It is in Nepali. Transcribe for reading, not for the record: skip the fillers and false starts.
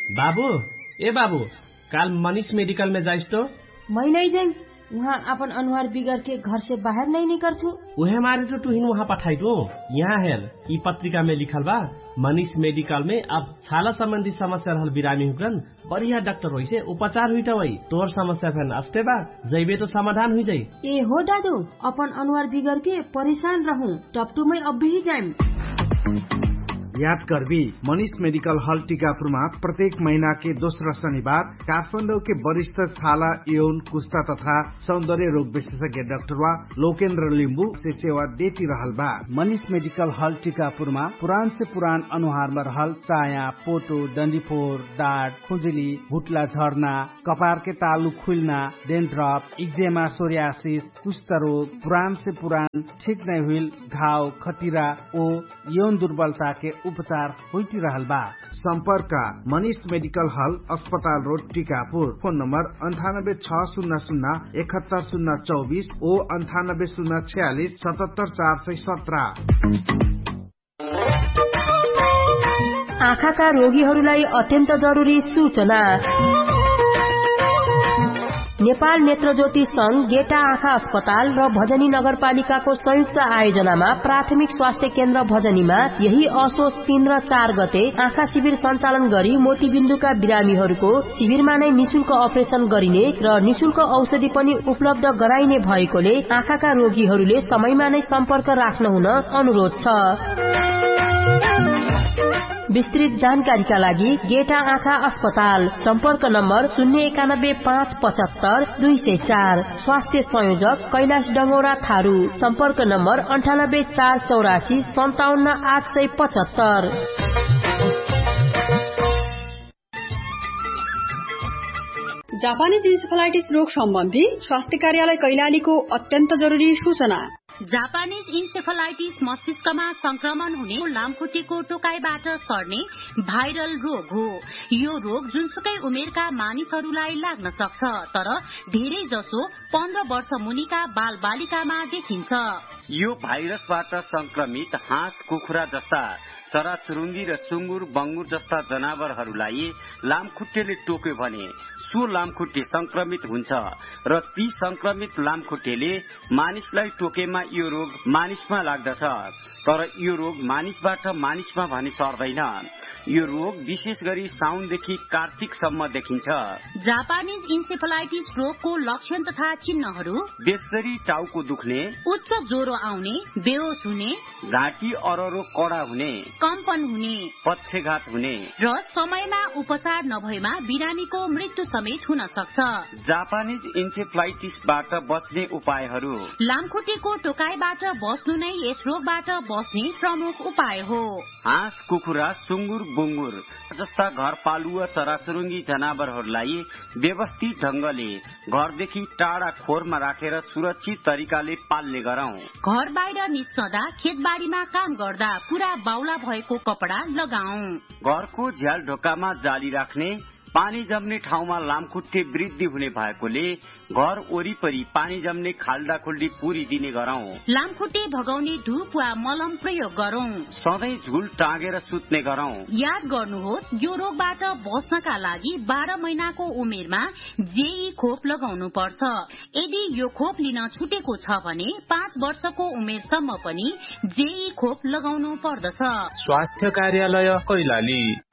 बाबू ए बाबू काल मनीष मेडिकल में जाइस तो? मैं नहीं जाऊँ, वहाँ अपन अनुहार बिगड़ के घर से बाहर नहीं निकलू। उहे मारे तो तुहिन वहाँ पठाई दो। यहाँ हेल ई पत्रिका में लिखल बा मनीष मेडिकल में अब छाला संबंधी समस्या रहल बिरामी हुकन बढ़िया डॉक्टर होई से उपचार हुई वही तोर समस्या फैन अस्ते बा जैबे तो समाधान हुई जाई। ए हो दादू अपन अनुहार बिगड़ के परेशान रहूं टपटू में अब भी जाए। याद करबी मनीष मेडिकल हॉल टीकापुरमा प्रत्येक महीना के दोस्रो शनिबार काठमाडौँ के वरिष्ठ छाला यौन कुष्ठा तथा सौन्दर्य रोग विशेषज्ञ डाक्टर लोकेन्द्र लिम्बू से सेवा देती रहल बा। मनीष मेडिकल हॉल टीकापुरमा पुरान से पुरान अनुहार में रहल चाया, पोटो, डन्डीफोर, दाँत, खुजुली, भुटला झर्ना, कपार के तालु खुलना, डेन्ड्रफ, इक्जेमा, सोरियासिस, कुष्ठ रोग, पुरान से पुरान ठीक नहीं हुई घाव, खटिरा ओ यौन दुर्बलता के उपचार होती रहल बा। संपर्क मनीष मेडिकल हॉल अस्पताल रोड टीकापुर। फोन नंबर 9860017024 ओ 9806477417। आँखाका रोगीहरूलाई अत्यन्त जरुरी सूचना। नेपाल नेत्र ज्योति संघ, गेटा आँखा अस्पताल र भजनी नगरपालिकाको संयुक्त आयोजनामा प्राथमिक स्वास्थ्य केन्द्र भजनीमा यही असोज 3 र 4 गते आँखा शिविर सञ्चालन गरी मोतीबिन्दुका बिरामीहरूको शिविरमा नै निशुल्क अपरेशन गरिने र निशुल्क औषधि पनि उपलब्ध गराइने भएकोले आँखाका रोगीहरूले समयमा नै सम्पर्क राख्न हुन अनुरोध छ। विस्तृत जानकारीका लागि गेटा आँखा अस्पताल, सम्पर्क नम्बर 091575204। स्वास्थ्य संयोजक कैलाश डंगौरा थारू, सम्पर्क नम्बर 9848857875। जापानीज इन्सेफेलाइटिस रोग सम्बन्धी स्वास्थ्य कार्यालय कैलालीको अत्यन्त जरुरी सूचना। जापानीज इन्सेफेलाइटिस मस्तिष्कमा संक्रमण हुने लामखुट्टेको टोकाइबाट सर्ने भाइरल रोग हो। यो रोग जुनसुकै उमेरका मानिसहरूलाई लाग्न सक्छ, तर धेरै जसो 15 वर्ष मुनिका बाल बालिकामा देखिन्छ। यो भाइरसबाट संक्रमित हाँस, कुखुरा जस्ता चराचुरुङ्गी र सुँगुर, बंगुर जस्ता जनावरहरूलाई लामखुट्टेले टोक्यो भने सो लामखुट्टे संक्रमित हुन्छ र ती संक्रमित लामखुट्टेले मानिसलाई टोकेमा यो रोग मानिसमा लाग्दछ। तर यो रोग मानिसबाट मानिसमा भने सर्दैन। यो रोग विशेष गरी साउनदेखि कार्तिकसम्म देखिन्छ। जापानीज इन्सेफेलाइटिस रोगको लक्षण तथा चिन्हहरू: बेसरी टाउको दुख्ने, उच्च ज्वरो आउने, बेहोस हुने, घाँटी अररो कडा हुने, कम्पन हुने, पक्षघात हुने र समयमा उपचार नभएमा बिरामीको मृत्यु समेत हुन सक्छ। जापानीज इन्सेफेलाइटिसबाट बच्ने उपायहरू: लामखुट्टेको टोकाइबाट बस्नु नै यस रोगबाट बस्ने प्रमुख उपाय हो। हाँस, कुखुरा, सुँगुर, बुङ्गुर जस्ता घरपालुवा चराचुरुङ्गी जनावरहरूलाई व्यवस्थित ढंगले घरदेखि टाढा खोरमा राखेर सुरक्षित तरिकाले पाल्ने गरौं। घर बाहिर निस्कँदा, खेतबारीमा काम गर्दा पूरा बाउला भएको कपडा लगाऊ। घरको झ्याल ढोकामा जाली राख्ने, पानी जम्ने ठाउँमा लामखुट्टे वृद्धि हुने भएकोले घर वरिपरि पानी जम्ने खाल्डा खुल्डी पुरी दिने गरौं। लामखुट्टे भगाउने धूप वा मलम प्रयोग गरौं। सधैँ झुल टाँगेर सुत्ने गरौं। याद गर्नुहोस्, यो रोगबाट बच्नका लागि 12 महिनाको उमेरमा जेई खोप लगाउनु पर्छ। यदि यो खोप लिन छुटेको छ भने 5 वर्षको उमेरसम्म पनि जेई खोप लगाउनु पर्दछ। स्वास्थ्य कार्यालय कैलाली।